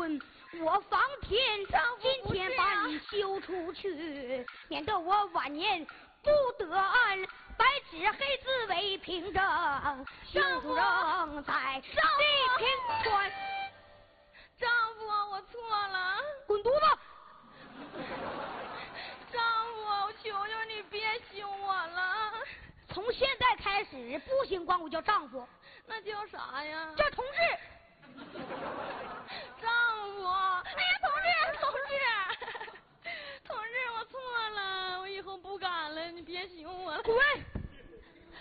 婚，我方天今天把你休出去，免得我晚年不得安，白纸黑字为凭证，休书仍在地平川。 丈夫，我错了， 滚犊子！ 丈夫，我求求你别休我了。 从现在开始，不行管我叫丈夫， 那叫啥呀？ 叫同志。